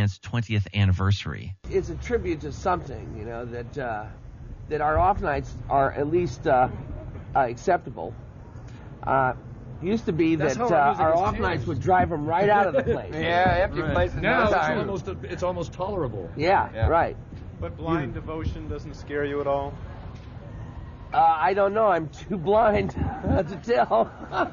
band's 20th anniversary. It's a tribute to something, you know, that our off nights are at least acceptable. Used to be that our off nights would drive them right out of the place. Yeah, empty places. Now it's almost tolerable. Yeah, right. But blind devotion doesn't scare you at all? I don't know. I'm too blind to tell.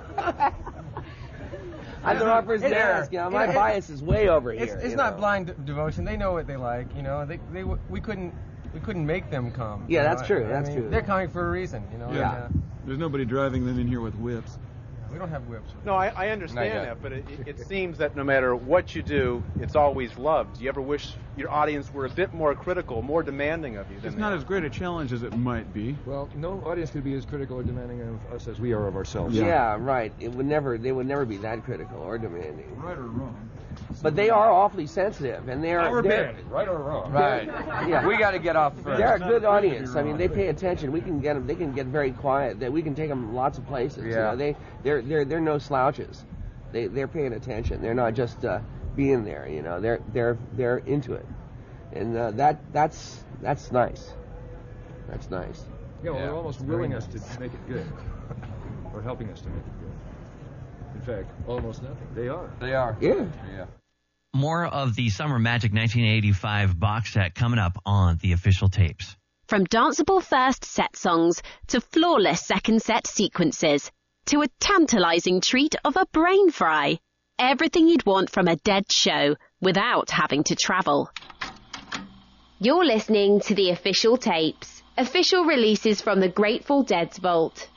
I'm the wrong person to ask. You know, my bias is way over here. It's not blind devotion. They know what they like. You know, we couldn't make them come. Yeah, that's true. That's true. They're coming for a reason. You know. Yeah. There's nobody driving them in here with whips. We don't have whips. No, I understand that, but it seems that no matter what you do, it's always loved. Do you ever wish your audience were a bit more critical, more demanding of you? It's not as great a challenge as it might be. Well, no audience could be as critical or demanding of us as we are of ourselves. Yeah, right. They would never be that critical or demanding. Right or wrong. But they are awfully sensitive, and they're right or wrong. Right. Yeah. We got to get off first. They're a good audience. I mean, they pay attention. We can get them. They can get very quiet. That we can take them lots of places. Yeah. You know, they're no slouches. They're paying attention. They're not just being there. You know, they're into it, and that's nice. That's nice. Yeah, well, they're almost willing us to make it good, or helping us to make it good. In fact, almost nothing. They are. They are. Yeah. More of the Summer Magic 1985 box set coming up on the official tapes. From danceable first set songs to flawless second set sequences to a tantalizing treat of a brain fry. Everything you'd want from a Dead show without having to travel. You're listening to the official tapes. Official releases from the Grateful Dead's vault.